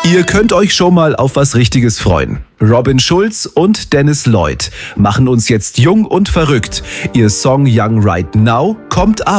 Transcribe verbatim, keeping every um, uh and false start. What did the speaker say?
Ihr könnt euch schon mal auf was Richtiges freuen. Robin Schulz und Dennis Lloyd machen uns jetzt jung und verrückt. Ihr Song Young Right Now kommt ab.